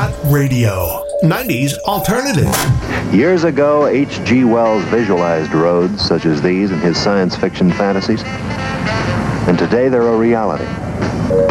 Radio. 90s alternative. Years ago, H.G. Wells visualized roads such as these in his science fiction fantasies, and today they're a reality.